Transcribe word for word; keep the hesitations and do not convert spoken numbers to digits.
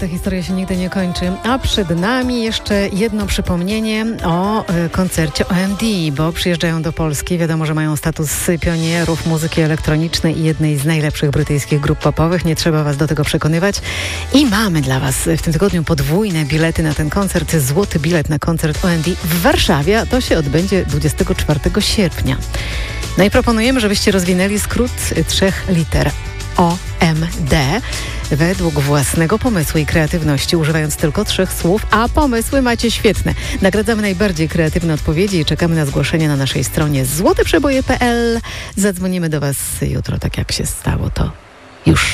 ta historia się nigdy nie kończy. A przed nami jeszcze jedno przypomnienie o y, koncercie O M D, bo przyjeżdżają do Polski. Wiadomo, że mają status pionierów muzyki elektronicznej i jednej z najlepszych brytyjskich grup popowych. Nie trzeba was do tego przekonywać. I mamy dla was w tym tygodniu podwójne bilety na ten koncert. Złoty bilet na koncert O M D w Warszawie. A to się odbędzie dwudziestego czwartego sierpnia. No i proponujemy, żebyście rozwinęli skrót trzech liter O M D według własnego pomysłu i kreatywności, używając tylko trzech słów, a pomysły macie świetne. Nagradzamy najbardziej kreatywne odpowiedzi i czekamy na zgłoszenia na naszej stronie złote przeboje kropka p l. Zadzwonimy do was jutro, tak jak się stało to już.